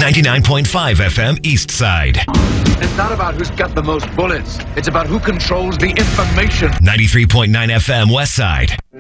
99.5 FM East Side. It's not about who's got the most bullets. It's about who controls the information. 93.9 FM West Side.